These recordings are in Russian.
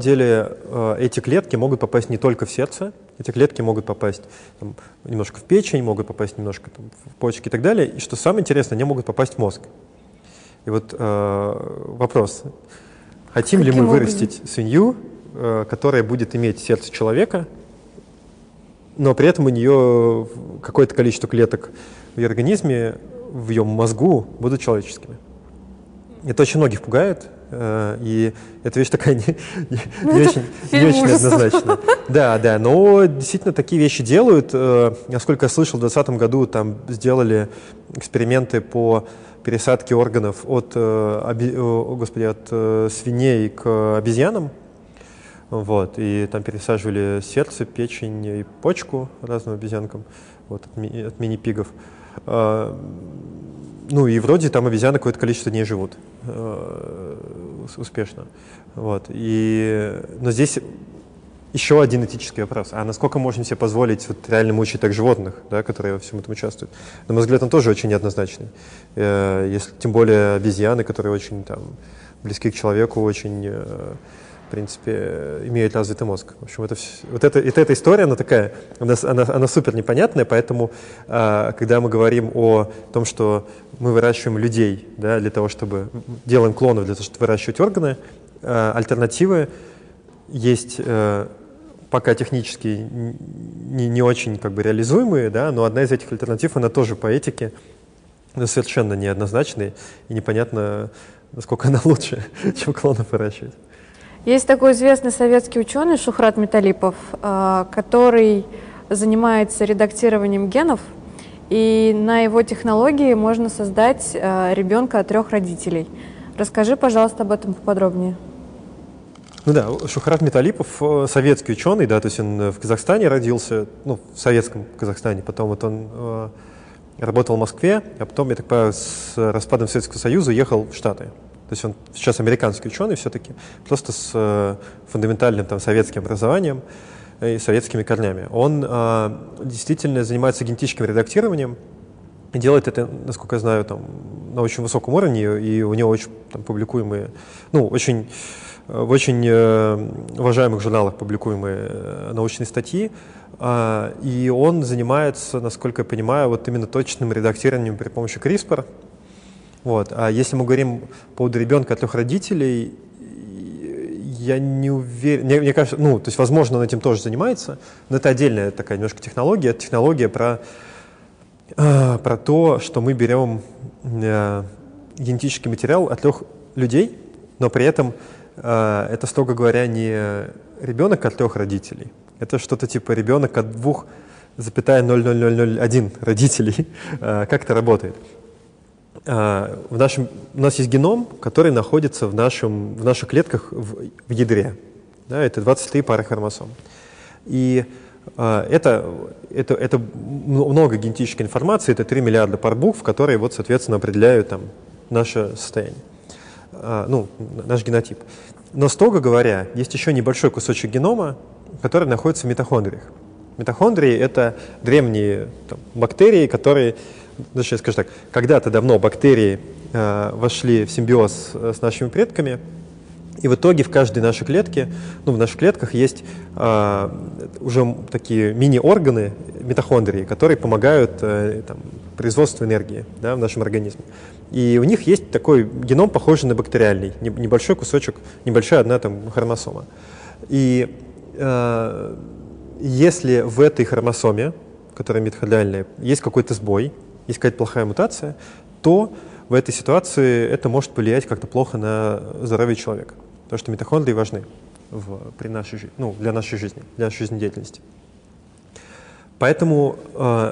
деле эти клетки могут попасть не только в сердце, эти клетки могут попасть там, немножко в печень, могут попасть немножко там, в почки и так далее. И что самое интересное, они могут попасть в мозг. И вот вопрос, хотим ли мы вырастить свинью, которая будет иметь сердце человека, но при этом у нее какое-то количество клеток в ее организме, в ее мозгу будут человеческими. Это очень многих пугает, и эта вещь такая не очень однозначная. Да, но действительно такие вещи делают. Насколько я слышал, в 2020 году там сделали эксперименты по пересадке органов от свиней к обезьянам. Вот, и там пересаживали сердце, печень и почку разным обезьянкам от мини-пигов. Ну и вроде там обезьяны какое-то количество дней живут успешно. Вот. Но здесь еще один этический вопрос. А насколько можем себе позволить вот реально мучить так животных, да, которые во всем этом участвуют? На мой взгляд, он тоже очень неоднозначный. Если, тем более обезьяны, которые очень там, близки к человеку, очень, в принципе, имеют развитый мозг. В общем, эта история, она такая, она супер непонятная, поэтому, когда мы говорим о том, что мы выращиваем людей, да, для того, чтобы делаем клонов для того, чтобы выращивать органы, альтернативы есть пока технически не очень как бы реализуемые, да, но одна из этих альтернатив, она тоже по этике совершенно неоднозначная и непонятно, насколько она лучше, чем клонов выращивать. Есть такой известный советский ученый Шухрат Металипов, который занимается редактированием генов, и на его технологии можно создать ребенка от 3 родителей. Расскажи, пожалуйста, об этом поподробнее. Ну да, Шухрат Металипов советский ученый, да, то есть он в Казахстане родился, ну, в советском Казахстане, потом вот он работал в Москве, а потом, я так понимаю, с распадом Советского Союза уехал в Штаты. То есть он сейчас американский ученый все-таки, просто с фундаментальным там, советским образованием и советскими корнями. Он действительно занимается генетическим редактированием и делает это, насколько я знаю, там, на очень высоком уровне, и у него очень там, публикуемые, ну, в очень уважаемых журналах публикуемые научные статьи. И он занимается, насколько я понимаю, вот именно точным редактированием при помощи CRISPR. Вот. А если мы говорим по поводу ребенка от 3 родителей, я не уверен, мне кажется, ну, то есть, возможно, он этим тоже занимается, но это отдельная такая немножко технология. Это технология про то, что мы берем генетический материал от 3 людей, но при этом это, строго говоря, не ребенок от 3 родителей, это что-то типа ребенок от 2,00001 родителей. Как это работает? У нас есть геном, который находится в наших клетках в ядре. Да, это 23 пары хромосом. И это много генетической информации, это 3 миллиарда пар букв, которые, вот, соответственно, определяют там, наше состояние, ну, наш генотип. Но, строго говоря, есть еще небольшой кусочек генома, который находится в митохондриях. Митохондрии — это древние там, бактерии, которые, значит, я скажу так, когда-то давно бактерии вошли в симбиоз с нашими предками, и в итоге в каждой нашей клетке, ну, в наших клетках есть уже такие мини-органы, митохондрии, которые помогают там, производству энергии, да, в нашем организме. И у них есть такой геном, похожий на бактериальный, небольшой кусочек, небольшая одна там хромосома. И если в этой хромосоме, которая митохондриальная, есть какой-то сбой, есть какая-то плохая мутация, то в этой ситуации это может повлиять как-то плохо на здоровье человека. Потому что митохондрии важны для нашей жизни, для нашей жизнедеятельности. Поэтому,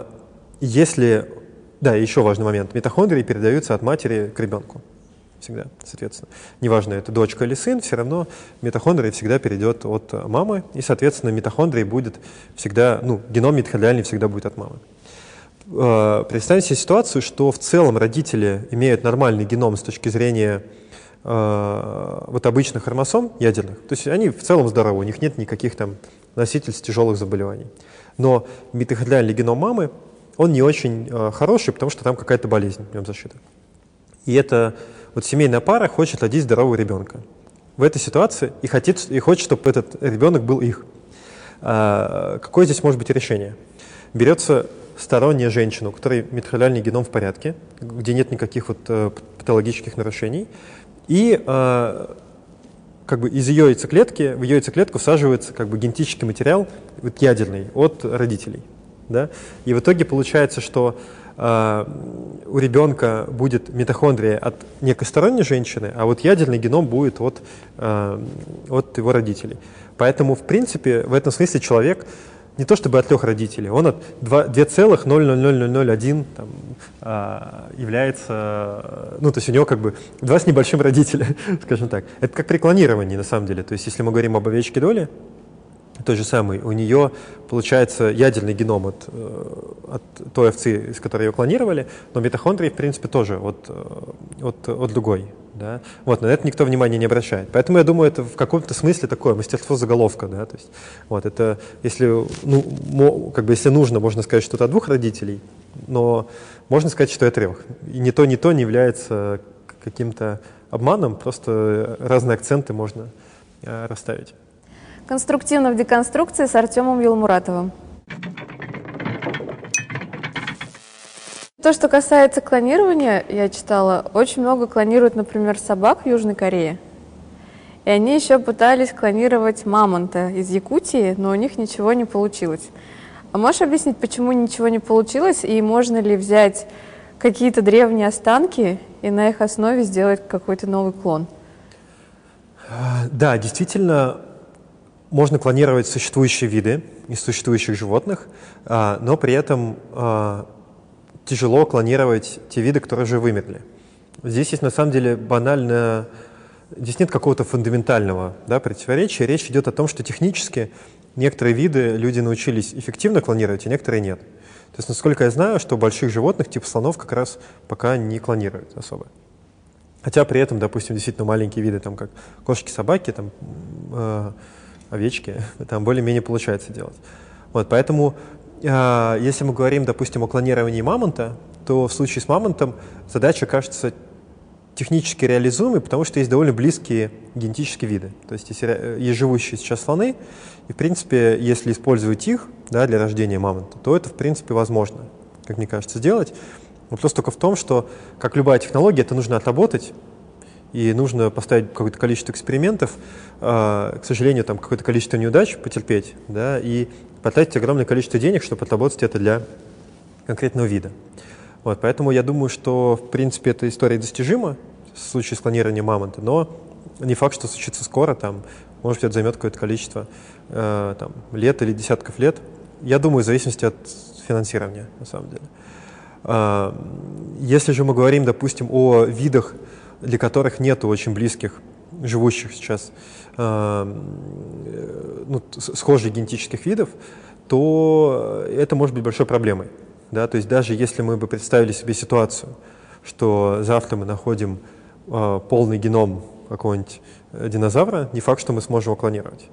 да, еще важный момент. Митохондрии передаются от матери к ребенку. Всегда, соответственно. Неважно, это дочка или сын, все равно митохондрия всегда перейдет от мамы, и, соответственно, митохондрии будет всегда, ну, геном митохондриальный всегда будет от мамы. Представьте себе ситуацию, что в целом родители имеют нормальный геном с точки зрения вот обычных хромосом ядерных, то есть они в целом здоровы, у них нет никаких там носительств тяжелых заболеваний. Но митохондриальный геном мамы, он не очень хороший, потому что там какая-то болезнь в нем зашита. И эта вот семейная пара хочет родить здорового ребенка. в этой ситуации и хочет, чтобы этот ребенок был их. Какое здесь может быть решение? Берется сторонняя женщина, у которой митохондриальный геном в порядке, где нет никаких патологических нарушений, и как бы в ее яйцеклетку всаживается как бы генетический материал ядерный от родителей. Да? И в итоге получается, что у ребенка будет митохондрия от некой сторонней женщины, а вот ядерный геном будет от его родителей. Поэтому, в принципе, в этом смысле человек не то чтобы от 3 родителей, он от 2,00001 является, то есть у него как бы 2 с небольшим родителя, скажем так. Это как при клонировании на самом деле. То есть если мы говорим об овечке Долли, той же самой, у нее получается ядерный геном от той овцы, из которой ее клонировали, но митохондрии, в принципе, тоже от другой. Да? Вот, на это никто внимания не обращает. Поэтому я думаю, это в каком-то смысле такое мастерство заголовка. Да? То есть, это, если, если нужно, можно сказать, что это от 2 родителей, но можно сказать, что от 3. И ни то не является каким-то обманом, просто разные акценты можно расставить. Конструктивно в деконструкции с Артемом Елмуратовым. То, что касается клонирования, я читала, очень много клонируют, например, собак в Южной Корее. И они еще пытались клонировать мамонта из Якутии, но у них ничего не получилось. А можешь объяснить, почему ничего не получилось, и можно ли взять какие-то древние останки и на их основе сделать какой-то новый клон? Да, действительно, можно клонировать существующие виды из существующих животных, но при этом тяжело клонировать те виды, которые уже вымерли. Здесь есть на самом деле здесь нет какого-то фундаментального противоречия. Речь идет о том, что технически некоторые виды люди научились эффективно клонировать, а некоторые нет. То есть, насколько я знаю, что больших животных типа слонов как раз пока не клонируют особо. Хотя при этом, допустим, действительно маленькие виды, там, как кошки, собаки, там, овечки, там более-менее получается делать. Поэтому, если мы говорим, допустим, о клонировании мамонта, то в случае с мамонтом задача кажется технически реализуемой, потому что есть довольно близкие генетические виды. То есть есть живущие сейчас слоны, и, в принципе, если использовать их для рождения мамонта, то это, в принципе, возможно, как мне кажется, сделать. Вопрос только в том, что, как любая технология, это нужно отработать, и нужно поставить какое-то количество экспериментов, к сожалению, там какое-то количество неудач потерпеть, и потратить огромное количество денег, чтобы отработать это для конкретного вида. Поэтому я думаю, что, в принципе, эта история достижима в случае с клонированием мамонта, но не факт, что случится скоро, может быть, это займет какое-то количество лет или десятков лет. Я думаю, в зависимости от финансирования, на самом деле. Если же мы говорим, допустим, о видах, для которых нет очень близких, живущих сейчас схожих генетических видов, то это может быть большой проблемой. То есть даже если мы бы представили себе ситуацию, что завтра мы находим полный геном какого-нибудь динозавра, не факт, что мы сможем его клонировать.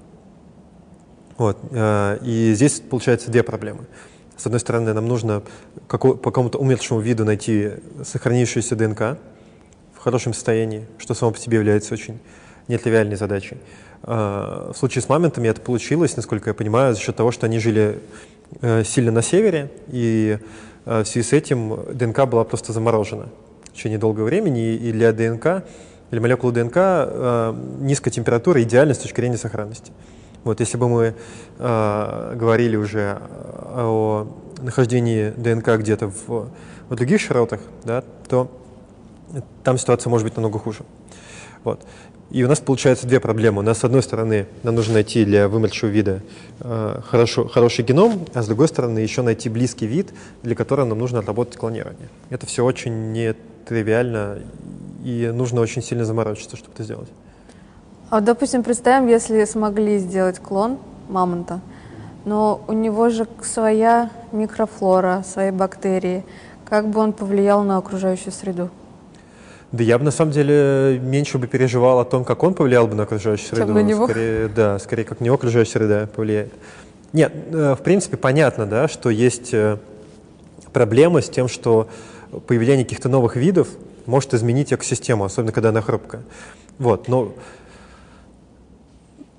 И здесь получается 2 проблемы. С одной стороны, нам нужно по какому-то умершему виду найти сохранившуюся ДНК в хорошем состоянии, что само по себе является очень нетривиальной задачей. В случае с мамонтами это получилось, насколько я понимаю, за счет того, что они жили сильно на севере, и в связи с этим ДНК была просто заморожена в течение долгого времени, и для ДНК, для молекулы ДНК низкая температура идеальна с точки зрения сохранности. Если бы мы говорили уже о нахождении ДНК где-то в других широтах, то там ситуация может быть намного хуже. И у нас получается 2 проблемы. У нас, с одной стороны, нам нужно найти для вымершего вида хороший геном, а с другой стороны, еще найти близкий вид, для которого нам нужно отработать клонирование. Это все очень нетривиально, и нужно очень сильно заморочиться, чтобы это сделать. А допустим, представим, если смогли сделать клон мамонта, но у него же своя микрофлора, свои бактерии. Как бы он повлиял на окружающую среду? Да я бы, на самом деле, меньше бы переживал о том, как он повлиял бы на окружающую среду. Чем на него? Скорее, как на него окружающая среда повлияет. Нет, в принципе, понятно, что есть проблема с тем, что появление каких-то новых видов может изменить экосистему, особенно когда она хрупкая. Но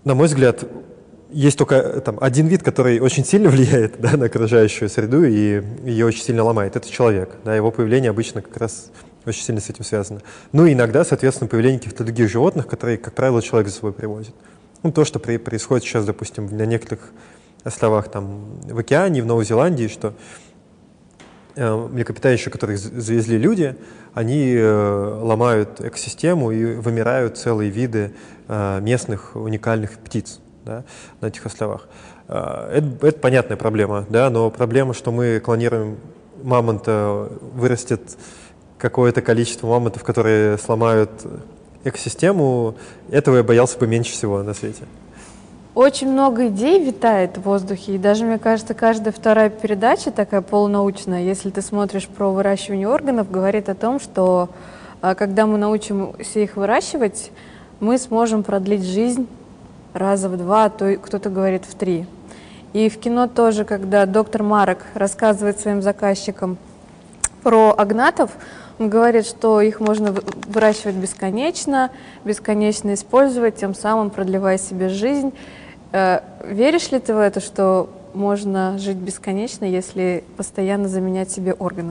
на мой взгляд, есть только там один вид, который очень сильно влияет, да, на окружающую среду и ее очень сильно ломает. Это человек. Да, его появление обычно как раз очень сильно с этим связано. Ну и иногда, соответственно, появление каких-то других животных, которые, как правило, человек за собой привозит. Ну, то, что происходит сейчас, допустим, на некоторых островах там, в океане, в Новой Зеландии, что млекопитающие, которых завезли люди, они ломают экосистему и вымирают целые виды местных уникальных птиц, да, на этих островах. Это понятная проблема, да, но проблема, что мы клонируем мамонта, вырастет какое-то количество мамонтов, которые сломают экосистему, этого я боялся бы меньше всего на свете. Очень много идей витает в воздухе, и даже, мне кажется, каждая вторая передача такая полунаучная, если ты смотришь про выращивание органов, говорит о том, что когда мы научимся их выращивать, мы сможем продлить жизнь раза в 2, а то кто-то говорит в 3. И в кино тоже, когда доктор Марек рассказывает своим заказчикам про агнатов, он говорит, что их можно выращивать бесконечно, бесконечно использовать, тем самым продлевая себе жизнь. Веришь ли ты в это, что можно жить бесконечно, если постоянно заменять себе органы?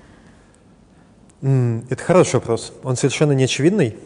Это хороший вопрос. Он совершенно неочевидный.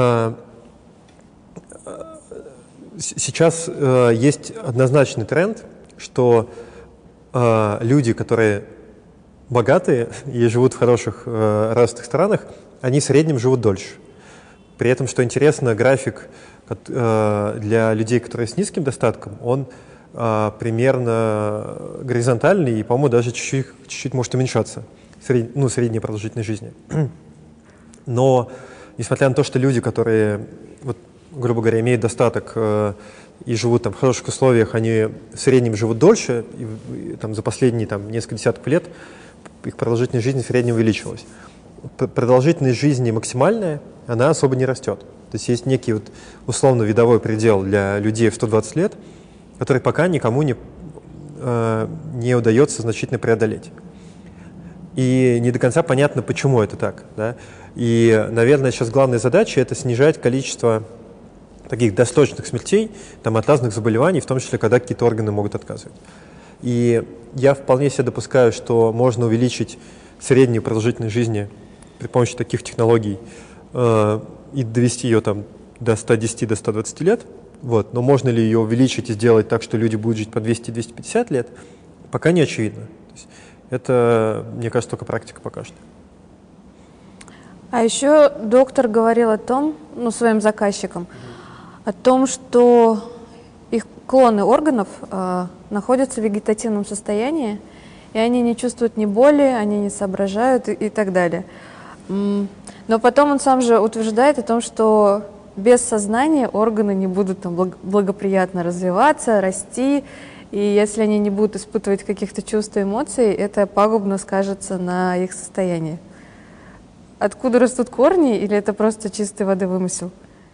Сейчас есть однозначный тренд, что люди, которые богатые и живут в хороших развитых странах, они в среднем живут дольше. При этом, что интересно, график для людей, которые с низким достатком, он примерно горизонтальный и, по-моему, даже чуть-чуть может уменьшаться, средняя продолжительность жизни. Но, несмотря на то, что люди, которые, вот, грубо говоря, имеют достаток и живут там в хороших условиях, они в среднем живут дольше, и там, за последние там, несколько десятков лет их продолжительность жизни в среднем увеличилась. Продолжительность жизни максимальная, она особо не растет. То есть есть некий вот условно-видовой предел для людей в 120 лет, который пока никому не удается значительно преодолеть. И не до конца понятно, почему это так. Да? И, наверное, сейчас главная задача – это снижать количество таких досрочных смертей там, от разных заболеваний, в том числе, когда какие-то органы могут отказывать. И я вполне себе допускаю, что можно увеличить среднюю продолжительность жизни при помощи таких технологий и довести ее там, до 110, до 120 лет. Вот. Но можно ли ее увеличить и сделать так, что люди будут жить по 200-250 лет, пока не очевидно. То есть это, мне кажется, только практика покажет. А еще доктор говорил о том, своим заказчикам, о том, что их клоны органов находятся в вегетативном состоянии, и они не чувствуют ни боли, они не соображают и так далее. Но потом он сам же утверждает о том, что без сознания органы не будут там благоприятно развиваться, расти, и если они не будут испытывать каких-то чувств и эмоций, это пагубно скажется на их состоянии. Откуда растут корни, или это просто чистой воды вымысел?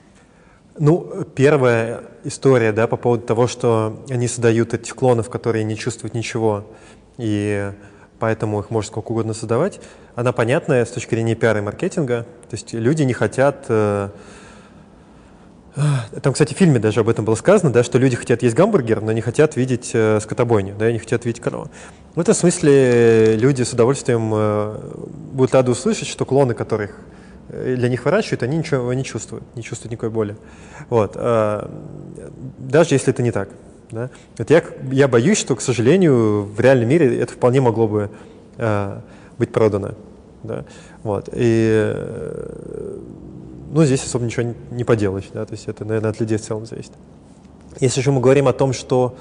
Первая история, да, по поводу того, что они создают этих клонов, которые не чувствуют ничего, и поэтому их можно сколько угодно создавать, она понятная с точки зрения пиара и маркетинга. То есть люди не хотят... Там, кстати, в фильме даже об этом было сказано, да, что люди хотят есть гамбургер, но не хотят видеть скотобойню, да, не хотят видеть корову. В этом смысле люди с удовольствием будут рады услышать, что клоны, которых для них выращивают, они ничего не чувствуют никакой боли. Вот. Даже если это не так. Да. Вот я боюсь, что, к сожалению, в реальном мире это вполне могло бы быть продано. Да. Вот. И здесь особо ничего не поделаешь. Да. То есть это, наверное, от людей в целом зависит. Если же мы говорим о том, что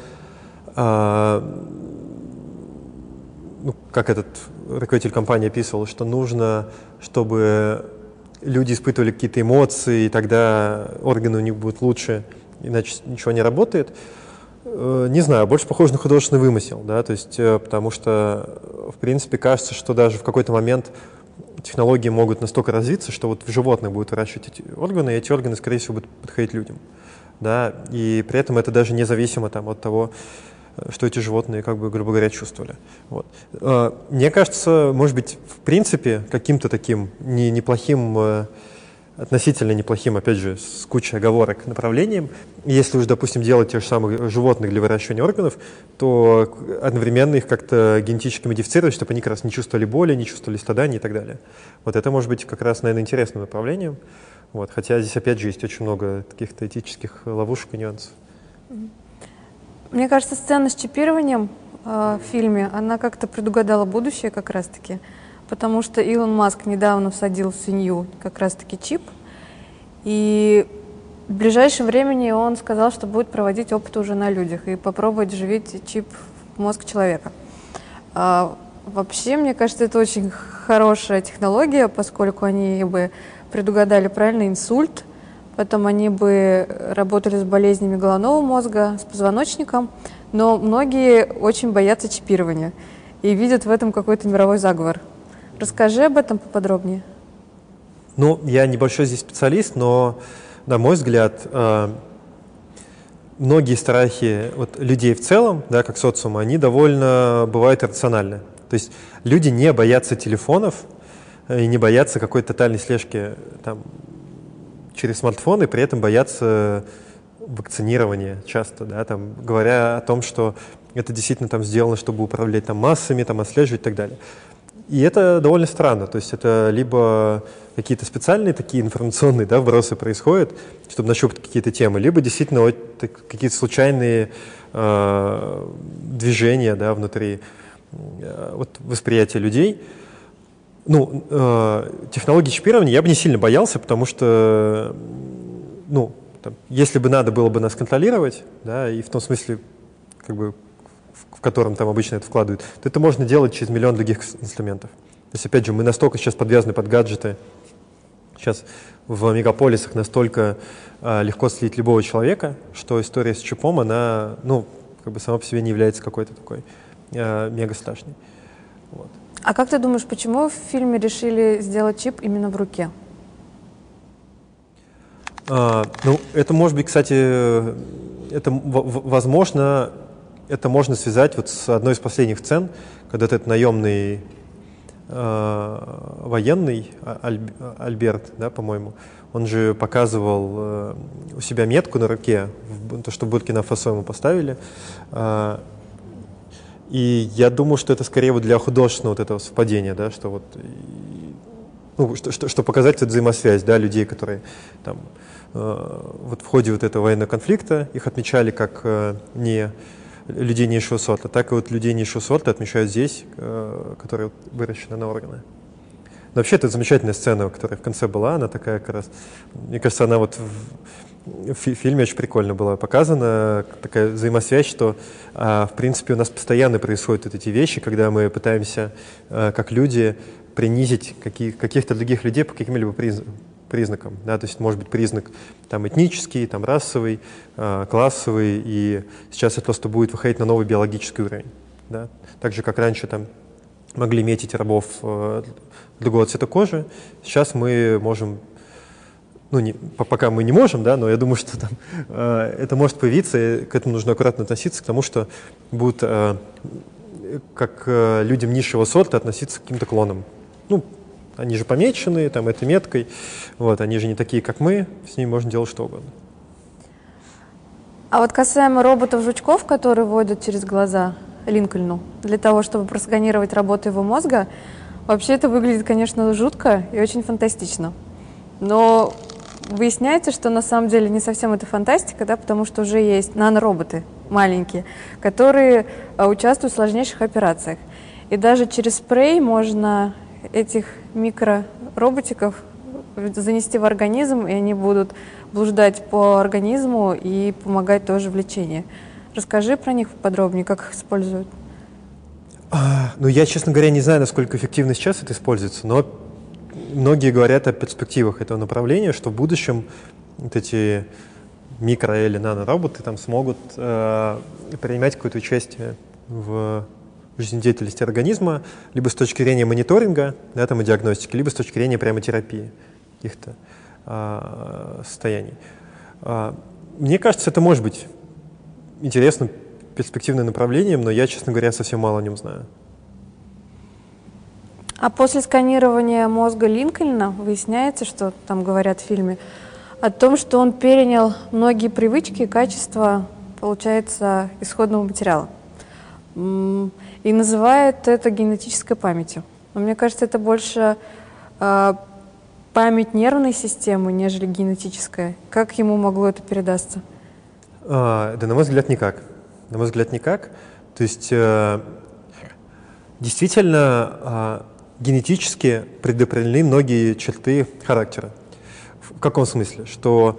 как этот руководитель компании описывал, что нужно, чтобы люди испытывали какие-то эмоции, и тогда органы у них будут лучше, иначе ничего не работает. Не знаю, больше похоже на художественный вымысел, да, то есть, потому что, в принципе, кажется, что даже в какой-то момент технологии могут настолько развиться, что вот в животных будут выращивать эти органы, и эти органы, скорее всего, будут подходить людям, да, и при этом это даже независимо там, от того, что эти животные, грубо говоря, чувствовали. Вот. Мне кажется, может быть, в принципе, каким-то таким неплохим относительно неплохим, опять же, с кучей оговорок направлением. Если уж, допустим, делать тех же самых животных для выращивания органов, то одновременно их как-то генетически модифицировать, чтобы они как раз не чувствовали боли, не чувствовали страдания и так далее. Вот это может быть как раз, наверное, интересным направлением. Вот. Хотя здесь, опять же, есть очень много каких-то этических ловушек и нюансов. Мне кажется, сцена с чипированием в фильме, она как-то предугадала будущее как раз-таки, потому что Илон Маск недавно всадил в свинью как раз-таки чип, и в ближайшем времени он сказал, что будет проводить опыт уже на людях и попробовать вживить чип в мозг человека. Вообще, мне кажется, это очень хорошая технология, поскольку они бы предугадали правильно инсульт, потом они бы работали с болезнями головного мозга, с позвоночником, но многие очень боятся чипирования и видят в этом какой-то мировой заговор. Расскажи об этом поподробнее. Ну, я небольшой здесь специалист, но, на мой взгляд, многие страхи вот, людей в целом, да, как социума, они довольно бывают иррациональны. То есть люди не боятся телефонов и не боятся какой-то тотальной слежки там, через смартфон, и при этом боятся вакцинирования часто, да, там, говоря о том, что это действительно там сделано, чтобы управлять там, массами, там, отслеживать и так далее. И это довольно странно, то есть это либо какие-то специальные такие информационные, да, вбросы происходят, чтобы нащупать какие-то темы, либо действительно вот какие-то случайные движения, да, внутри вот, восприятия людей. Ну, технологии чипирования я бы не сильно боялся, потому что, ну, там, если бы надо было бы нас контролировать, да, и в том смысле, как бы, в котором там обычно это вкладывают, то это можно делать через миллион других инструментов. То есть, опять же, мы настолько сейчас подвязаны под гаджеты, сейчас в мегаполисах настолько легко слить любого человека, что история с чипом, она, ну, как бы сама по себе не является какой-то такой мега страшной. Вот. А как ты думаешь, почему в фильме решили сделать чип именно в руке? Ну, это может быть, кстати, это, возможно, это можно связать вот с одной из последних сцен, когда этот наемный военный Альберт, да, по-моему, он же показывал у себя метку на руке, то, что в Буркина-Фасо ему поставили. И я думаю, что это скорее вот для художественного вот этого совпадения, да, что вот, ну, что показать эту взаимосвязь, да, людей, которые там вот в ходе вот этого военного конфликта их отмечали как не людей низшего сорта, так и вот людей низшего сорта отмечают здесь, которые выращены на органы. Но вообще это замечательная сцена, которая в конце была, она такая как раз, мне кажется, она вот в фильме очень прикольно была показана, такая взаимосвязь, что, в принципе, у нас постоянно происходят вот эти вещи, когда мы пытаемся, как люди, принизить каких-то других людей по каким-либо признакам. Да? То есть, может быть, признак там, этнический, там, расовый, классовый, и сейчас это просто будет выходить на новый биологический уровень. Да? Так же, как раньше там, могли метить рабов другого цвета кожи, сейчас мы можем, ну, пока мы не можем, да, но я думаю, что там, это может появиться, и к этому нужно аккуратно относиться, к тому, что будут как людям низшего сорта относиться к каким-то клонам. Ну, они же помечены там, этой меткой, вот, они же не такие, как мы, с ними можно делать что угодно. А вот касаемо роботов-жучков, которые вводят через глаза Линкольну, для того, чтобы просканировать работу его мозга, вообще это выглядит, конечно, жутко и очень фантастично. Но выясняется, что на самом деле не совсем это фантастика, да, потому что уже есть нанороботы маленькие, которые участвуют в сложнейших операциях. И даже через спрей можно этих микророботиков занести в организм, и они будут блуждать по организму и помогать тоже в лечении. Расскажи про них подробнее, как их используют. Ну, я, честно говоря, не знаю, насколько эффективно сейчас это используется, но многие говорят о перспективах этого направления, что в будущем вот эти микро- или нанороботы там смогут принимать какое-то участие в жизнедеятельности организма, либо с точки зрения мониторинга, да, там, и диагностики, либо с точки зрения прямо терапии каких-то состояний. Мне кажется, это может быть интересным, перспективным направлением, но я, честно говоря, совсем мало о нем знаю. А после сканирования мозга Линкольна выясняется, что там говорят в фильме, о том, что он перенял многие привычки и качества, получается, исходного материала. И называет это генетической памятью. Но мне кажется, это больше память нервной системы, нежели генетическая. Как ему могло это передаться? Да, на мой взгляд, никак. На мой взгляд, никак. То есть, действительно, генетически предопределены многие черты характера. В каком смысле? Что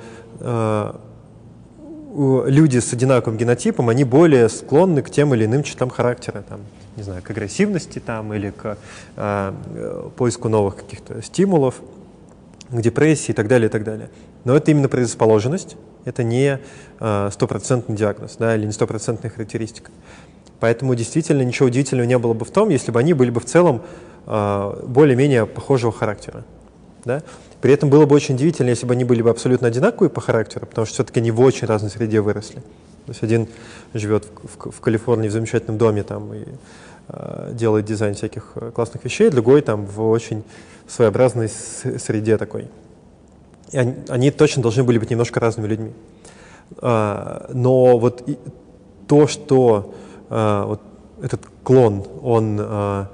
люди с одинаковым генотипом, они более склонны к тем или иным чертам характера, там, не знаю, к агрессивности там, или к поиску новых каких-то стимулов, к депрессии и так далее, и так далее. Но это именно предрасположенность, это не стопроцентный диагноз, да, или не стопроцентная характеристика. Поэтому действительно ничего удивительного не было бы в том, если бы они были бы в целом более-менее похожего характера. Да? При этом было бы очень удивительно, если бы они были бы абсолютно одинаковые по характеру, потому что все-таки они в очень разной среде выросли. То есть один живет в Калифорнии в замечательном доме там, и делает дизайн всяких классных вещей, другой там в очень своеобразной среде такой. И они точно должны были быть немножко разными людьми. Но вот то, что вот этот клон, он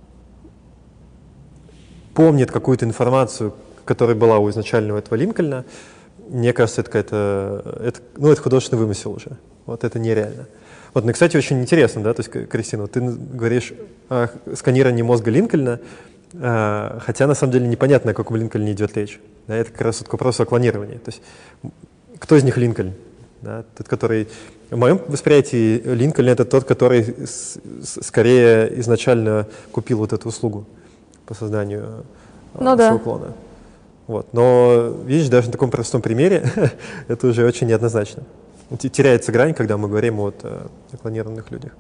помнит какую-то информацию, которая была у изначального этого Линкольна, мне кажется, это это художественный вымысел уже. Вот это нереально. Вот, ну, кстати, очень интересно, да, то есть, Кристина, вот ты говоришь о сканировании мозга Линкольна, хотя на самом деле непонятно, о каком Линкольне идет речь. Да, это как раз вот вопрос о клонировании. То есть, кто из них Линкольн? Да, тот, который, в моем восприятии, Линкольн — это тот, который скорее изначально купил вот эту услугу по созданию своего клона. Вот. Но, видишь, даже на таком простом примере это уже очень неоднозначно. Теряется грань, когда мы говорим вот о клонированных людях.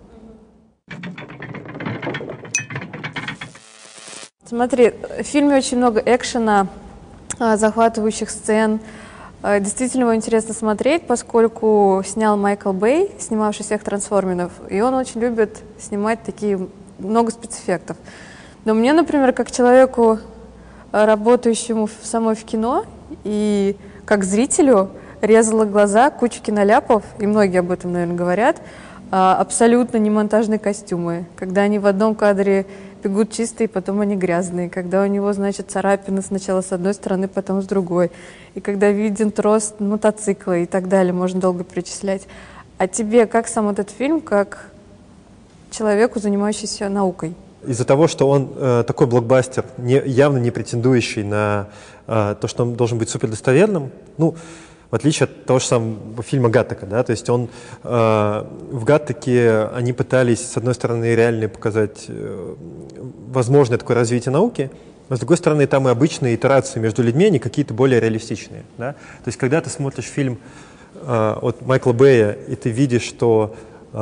Смотри, в фильме очень много экшена, захватывающих сцен. Действительно его интересно смотреть, поскольку снял Майкл Бэй, снимавший всех трансформеров, и он очень любит снимать много спецэффектов. Но мне, например, как человеку, работающему в кино, и как зрителю, резала глаза куча киноляпов, и многие об этом, наверное, говорят, абсолютно не монтажные костюмы, когда они в одном кадре бегут чистые, потом они грязные, когда у него, значит, царапины сначала с одной стороны, потом с другой, и когда виден трос мотоцикла и так далее, можно долго перечислять. А тебе как сам этот фильм, как человеку, занимающемуся наукой? Из-за того, что он такой блокбастер, явно не претендующий на то, что он должен быть супердостоверным, ну, в отличие от того же самого фильма Гаттека, да, то есть в Гаттеке они пытались, с одной стороны, реально показать возможное такое развитие науки, но с другой стороны, там и обычные итерации между людьми, они какие-то более реалистичные, да. То есть когда ты смотришь фильм от Майкла Бэя, и ты видишь, что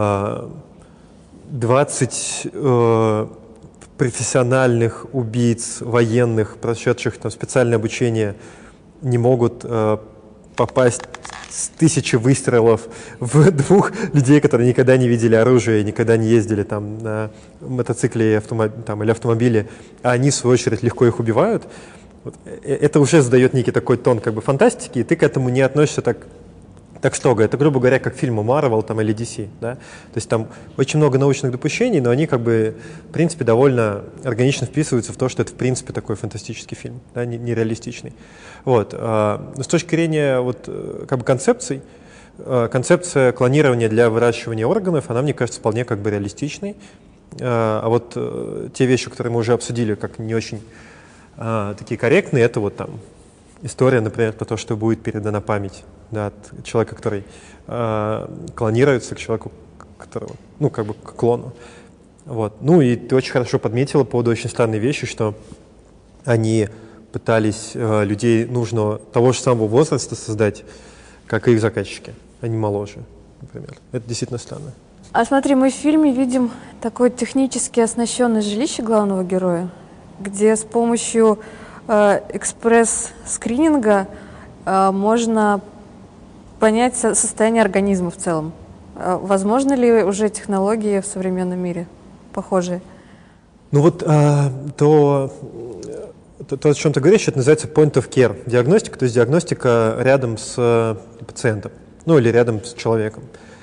20 профессиональных убийц, военных, прошедших там специальное обучение, не могут попасть с 1000 выстрелов в 2 людей, которые никогда не видели оружие, никогда не ездили там на мотоцикле или автомобиле, а они, в свою очередь, легко их убивают. Вот. Это уже задает некий такой тон как бы фантастики, и ты к этому не относишься так строго. Это, грубо говоря, как фильмы Marvel там, или DC. Да? То есть там очень много научных допущений, но они как бы, в принципе, довольно органично вписываются в то, что это, в принципе, такой фантастический фильм, да? Нереалистичный. Вот. Но с точки зрения вот, как бы концепций, концепция клонирования для выращивания органов, она, мне кажется, вполне как бы реалистичной. А вот те вещи, которые мы уже обсудили, как не очень такие корректные, это вот там история, например, про то, что будет передана память, да, от человека, который клонируется, к человеку, которого, ну, как бы к клону. Вот. Ну, и ты очень хорошо подметила по поводу очень странной вещи, что они пытались людей нужного, того же самого возраста создать, как и их заказчики, а не моложе, например. Это действительно странно. А смотри, мы в фильме видим такое технически оснащенное жилище главного героя, где с помощью экспресс-скрининга можно понять состояние организма в целом. Возможно ли уже технологии в современном мире похожие? Ну вот то, о чем ты говоришь, это называется point of care диагностика, то есть диагностика рядом с пациентом, ну или рядом с человеком.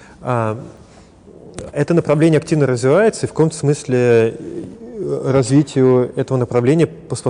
Это направление активно развивается, и в каком-то смысле развитию этого направления